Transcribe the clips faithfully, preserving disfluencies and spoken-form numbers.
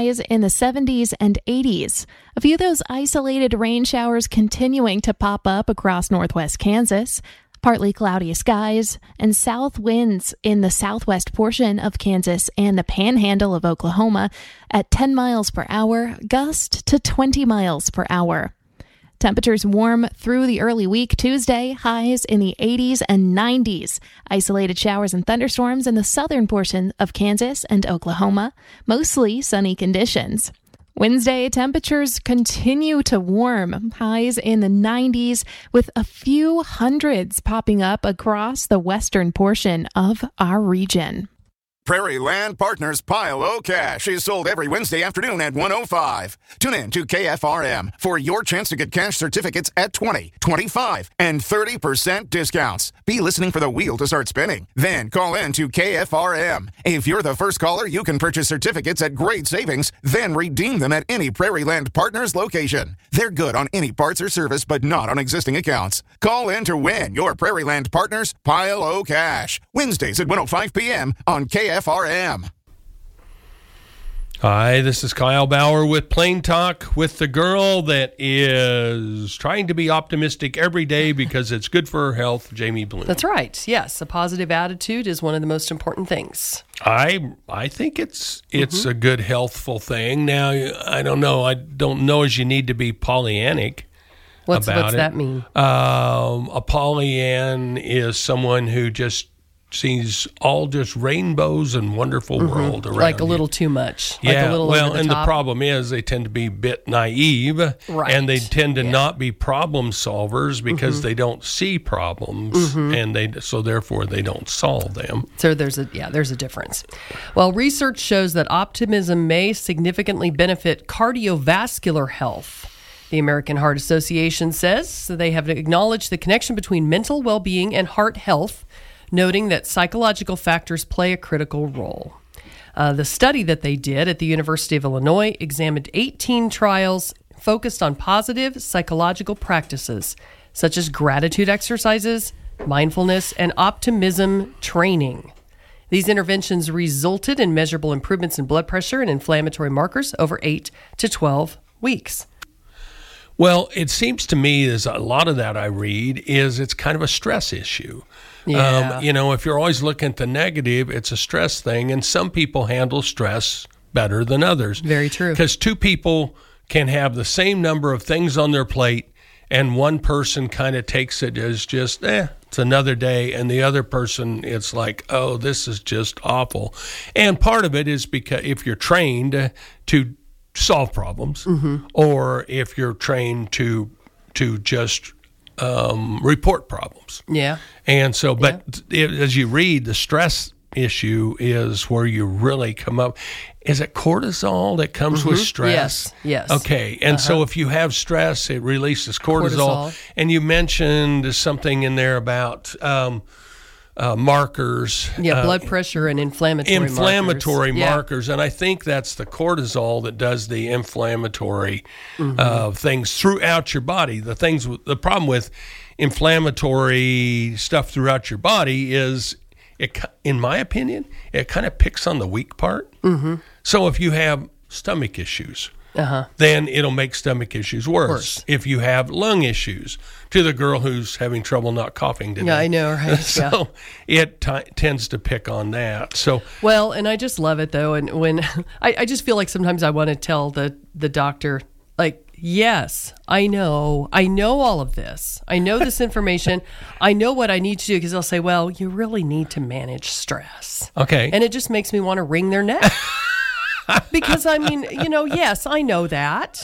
highs in the seventies and eighties. A few of those isolated rain showers continuing to pop up across northwest Kansas. Partly cloudy skies and south winds in the southwest portion of Kansas and the panhandle of Oklahoma at ten miles per hour, gust to twenty miles per hour. Temperatures warm through the early week Tuesday, highs in the eighties and nineties. Isolated showers and thunderstorms in the southern portion of Kansas and Oklahoma. Mostly sunny conditions. Wednesday, temperatures continue to warm, highs in the nineties, with a few hundreds popping up across the western portion of our region. Prairie Land Partners Pile O Cash is sold every Wednesday afternoon at one oh five. Tune in to K F R M for your chance to get cash certificates at twenty, twenty-five, and thirty percent discounts. Be listening for the wheel to start spinning. Then call in to K F R M. If you're the first caller, you can purchase certificates at great savings, then redeem them at any Prairie Land Partners location. They're good on any parts or service, but not on existing accounts. Call in to win your Prairie Land Partners Pile O Cash. Wednesdays at one oh five p.m. on K F R M. Hi, this is Kyle Bauer with Plain Talk with the girl that is trying to be optimistic every day because it's good for her health, Jamie Bloom. That's right. Yes, a positive attitude is one of the most important things. I I think it's it's Mm-hmm. a good healthful thing. Now, I don't know. I don't know as you need to be Pollyannic. What's, about what's it. that mean? Um, a Pollyann is someone who just sees all just rainbows and wonderful Mm-hmm. world around Like a you. little too much. Yeah, like a little well, over the and top. the problem is they tend to be a bit naive, Right. and they tend to Yeah. not be problem solvers because Mm-hmm. they don't see problems, and they so therefore they don't solve them. So there's a yeah, there's a difference. Well, research shows that optimism may significantly benefit cardiovascular health. The American Heart Association says they have acknowledged the connection between mental well-being and heart health, noting that psychological factors play a critical role. Uh, the study that they did at the University of Illinois examined eighteen trials focused on positive psychological practices, such as gratitude exercises, mindfulness, and optimism training. These interventions resulted in measurable improvements in blood pressure and inflammatory markers over eight to twelve weeks. Well, it seems to me as a lot of that I read is it's kind of a stress issue. Yeah. Um, you know, if you're always looking at the negative, it's a stress thing, and some people handle stress better than others. Very true. Because two people can have the same number of things on their plate, and one person kind of takes it as just, eh, it's another day, and the other person, it's like, oh, this is just awful. And part of it is because if you're trained to solve problems, Mm-hmm. or if you're trained to to just um, report problems. Yeah. And so, but it, as you read, the stress issue is where you really come up. Is it cortisol that comes with stress? Yes, yes. Okay, and so if you have stress, it releases cortisol. Cortisol. And you mentioned something in there about um, uh, markers. Yeah, uh, blood pressure and inflammatory inflammatory markers. Yeah. markers, and I think that's the cortisol that does the inflammatory uh, things throughout your body. The things, the problem with inflammatory stuff throughout your body is, it, in my opinion, it kind of picks on the weak part. Mm-hmm. So if you have stomach issues, Uh-huh. then it'll make stomach issues worse. Worse. If you have lung issues, to the girl who's having trouble not coughing today. Yeah, I know, right? So it t- tends to pick on that. So Well, and I just love it though. And when I, I just feel like sometimes I want to tell the, the doctor, like, yes, I know, I know all of this. I know this information. I know what I need to do, because they'll say, well, you really need to manage stress. okay, And it just makes me want to wring their neck. Because, I mean, you know, yes, I know that.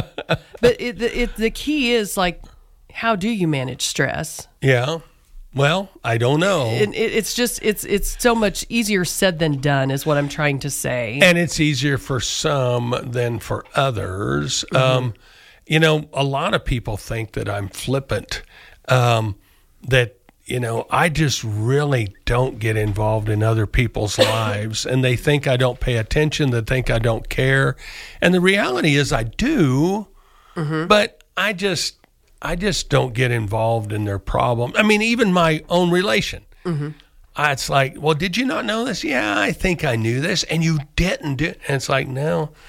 But it, the, it, the key is, like, how do you manage stress? yeah. Well, I don't know. And it, it's just, it's it's so much easier said than done, is what I'm trying to say. And it's easier for some than for others. Mm-hmm. Um, you know, a lot of people think that I'm flippant, um, that, you know, I just really don't get involved in other people's lives. And they think I don't pay attention. They think I don't care. And the reality is I do, Mm-hmm. but I just, I just don't get involved in their problem. I mean, even my own relation. Mm-hmm. I, it's like, well, did you not know this? Yeah, I think I knew this, and you didn't do it. And it's like, no,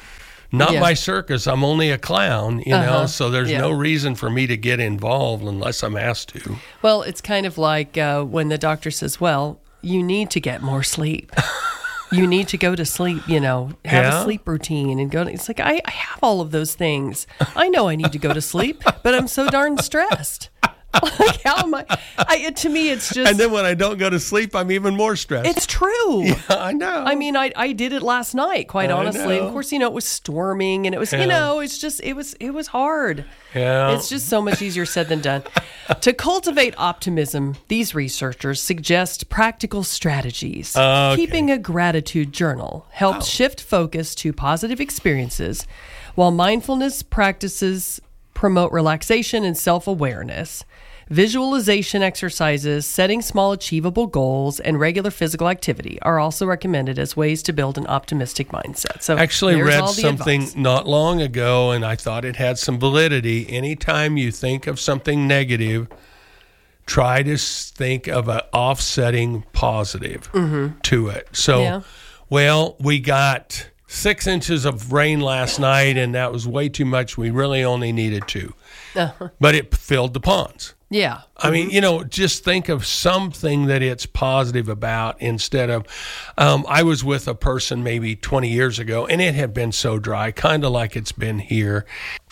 not Yeah. my circus. I'm only a clown, you Uh-huh. know, so there's Yeah. no reason for me to get involved unless I'm asked to. Well, it's kind of like uh, when the doctor says, well, you need to get more sleep. You need to go to sleep, you know, have Yeah. a sleep routine and go to, it's like, I, I have all of those things. I know I need to go to sleep, but I'm so darn stressed. Like, how am I, I? To me, it's just, And then when I don't go to sleep, I'm even more stressed. it's true. Yeah, I know. I mean, I I did it last night, quite I honestly. know. Of course, you know, it was storming and it was, Yeah. you know, it's just, it was, it was hard. yeah. It's just so much easier said than done. To cultivate optimism, these researchers suggest practical strategies. Okay. Keeping a gratitude journal helps shift focus to positive experiences, while mindfulness practices promote relaxation and self-awareness. Visualization exercises, setting small achievable goals, and regular physical activity are also recommended as ways to build an optimistic mindset. So Actually there's read all the something advice. not long ago, and I thought it had some validity. Anytime you think of something negative, try to s- think of an offsetting positive to it. So, Mm-hmm. Yeah. well, we got six inches of rain last night, and that was way too much. We really only needed two, Uh-huh. but it filled the ponds. Yeah. I mean, you know, just think of something that it's positive about instead of. Um, I was with a person maybe twenty years ago, and it had been so dry, kind of like it's been here.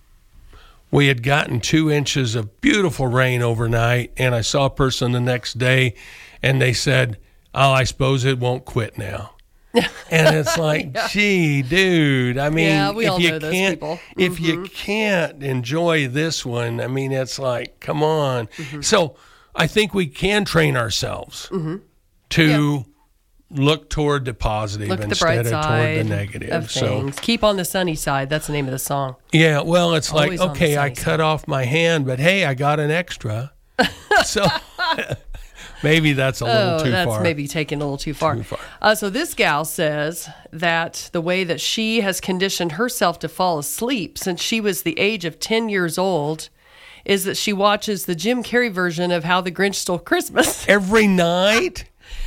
We had gotten two inches of beautiful rain overnight, and I saw a person the next day, and they said, "Oh, I suppose it won't quit now." And it's like, gee, dude. I mean, Yeah, we if all you know those can't, people. if you can't enjoy this one, I mean, it's like, come on. Mm-hmm. So I think we can train ourselves to look toward the positive Look at the instead bright of toward side the negative. of So things. Keep on the sunny side. That's the name of the song. yeah, well, it's Always on like, the okay, I sunny side. cut off my hand, but hey, I got an extra. So maybe that's a little Oh, too that's far. maybe taken a little too far. Too far. Uh, so this gal says that the way that she has conditioned herself to fall asleep since she was the age of ten years old is that she watches the Jim Carrey version of How the Grinch Stole Christmas. Every night.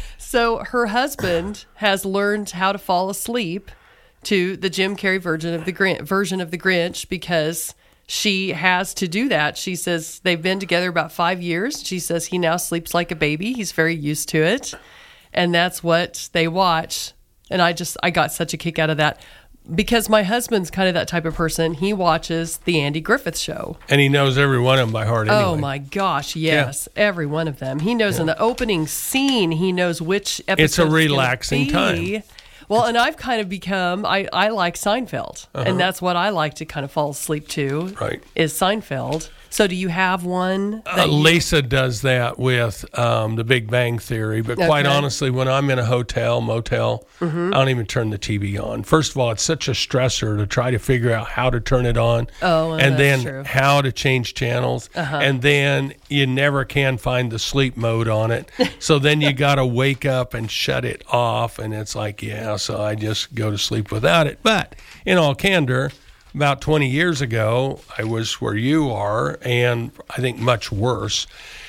So her husband has learned how to fall asleep to the Jim Carrey version of the Grinch, version of the Grinch because she has to do that. She says they've been together about five years. She says he now sleeps like a baby. He's very used to it. And that's what they watch. And I just, I got such a kick out of that because my husband's kind of that type of person. He watches the Andy Griffith Show. And he knows every one of them by heart anyway. Oh my gosh, yes. Every one of them. He knows in the opening scene, he knows which episode It's a relaxing time. Well, and I've kind of become, I, I like Seinfeld. And that's what I like to kind of fall asleep to. Uh-huh. Right. Is Seinfeld. So do you have one? Uh, that you- Lisa does that with um, the Big Bang Theory, but quite Okay. honestly, when I'm in a hotel, motel, Mm-hmm. I don't even turn the T V on. First of all, it's such a stressor to try to figure out how to turn it on, Oh, well, and that's then true. Uh-huh. how to change channels, and then you never can find the sleep mode on it. So then you got to wake up and shut it off, and it's like, yeah, so I just go to sleep without it. But in all candor, about twenty years ago, I was where you are, and I think much worse.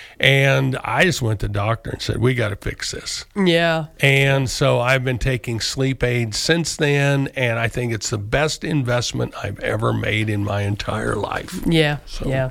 And I just went to the doctor and said, we got to fix this. Yeah. And so I've been taking sleep aids since then, and I think it's the best investment I've ever made in my entire life. Yeah. Yeah.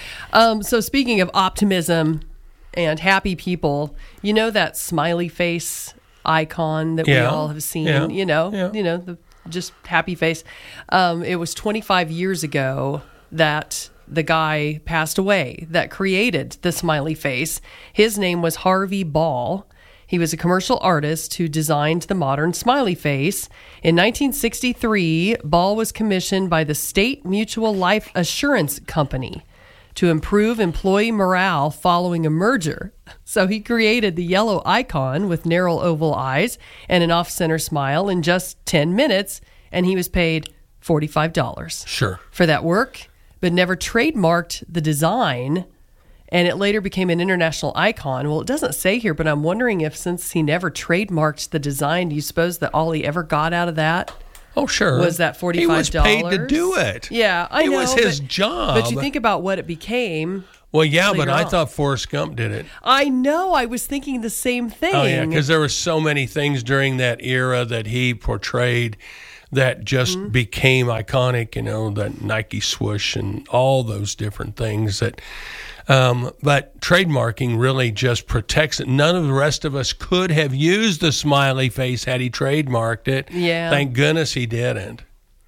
Um, so speaking of optimism and happy people, you know that smiley face icon that we Yeah. all have seen, Yeah. you know, Yeah. you know, the just happy face. Um, it was twenty-five years ago that the guy passed away that created the smiley face. His name was Harvey Ball. He was a commercial artist who designed the modern smiley face. In nineteen sixty-three, Ball was commissioned by the State Mutual Life Assurance Company to improve employee morale following a merger. So he created the yellow icon with narrow oval eyes and an off-center smile in just ten minutes, and he was paid forty-five dollars Sure. for that work, but never trademarked the design, and it later became an international icon. Well, it doesn't say here, but I'm wondering if since he never trademarked the design, do you suppose that all he ever got out of that Oh, sure. was that forty-five dollars? He was paid to do it. Yeah, I it know. It was his but, job. But you think about what it became. well, yeah, but later I on. thought Forrest Gump did it. I know. I was thinking the same thing. Oh, yeah, because there were so many things during that era that he portrayed. that just mm-hmm. became iconic, you know, the Nike swoosh and all those different things that um, but trademarking really just protects it. None of the rest of us could have used the smiley face had he trademarked it. Yeah. Thank goodness he didn't.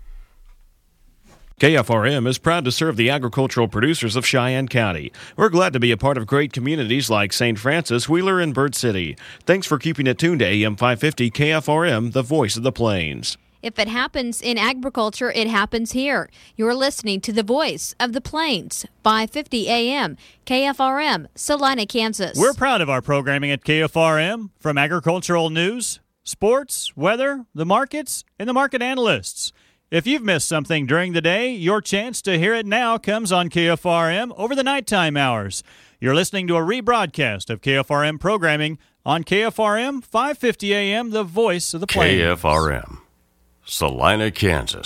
K F R M is proud to serve the agricultural producers of Cheyenne County. We're glad to be a part of great communities like Saint Francis, Wheeler, and Bird City. Thanks for keeping it tuned to A M five fifty K F R M, the voice of the plains. If it happens in agriculture, it happens here. You're listening to the voice of the plains, five fifty A M, K F R M, Salina, Kansas. We're proud of our programming at K F R M, from agricultural news, sports, weather, the markets, and the market analysts. If you've missed something during the day, your chance to hear it now comes on K F R M over the nighttime hours. You're listening to a rebroadcast of K F R M programming on K F R M, five fifty A M, the voice of the plains. K F R M, Salina, Kansas.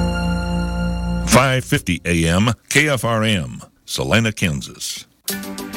five fifty A M, K F R M, Salina, Kansas.